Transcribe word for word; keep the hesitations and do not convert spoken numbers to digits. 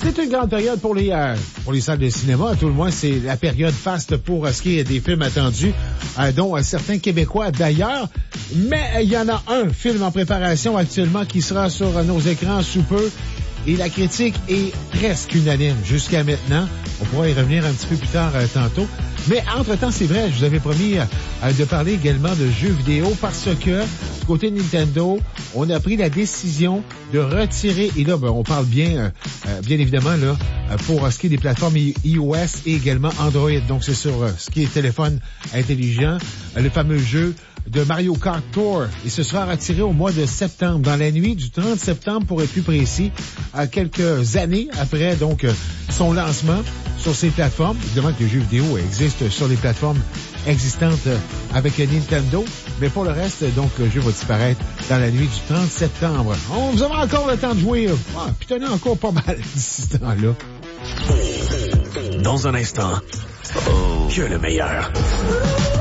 C'est une grande période pour les, euh, pour les salles de cinéma. À tout le moins, c'est la période faste pour euh, ce qui est des films attendus, euh, dont euh, certains Québécois d'ailleurs. Mais il euh, y en a un film en préparation actuellement qui sera sur euh, nos écrans sous peu. Et la critique est presque unanime jusqu'à maintenant. On pourra y revenir un petit peu plus tard euh, tantôt. Mais entre-temps, c'est vrai, je vous avais promis euh, de parler également de jeux vidéo parce que du côté de Nintendo, on a pris la décision de retirer, et là, ben, on parle bien, euh, euh, bien évidemment, là, pour euh, ce qui est des plateformes iOS et également Android. Donc, c'est sur euh, ce qui est téléphone intelligent, euh, le fameux jeu de Mario Kart Tour. Et ce sera retiré au mois de septembre, dans la nuit du trente septembre pour être plus précis, à quelques années après donc euh, son lancement sur ces plateformes. Évidemment que les jeux vidéo existent sur les plateformes existantes euh, avec Nintendo, mais pour le reste, donc le jeu va disparaître dans la nuit du trente septembre. On vous aura encore le temps de jouer. Ah, puis tenez encore pas mal d'ici ce temps-là. Dans un instant, oh, que le meilleur.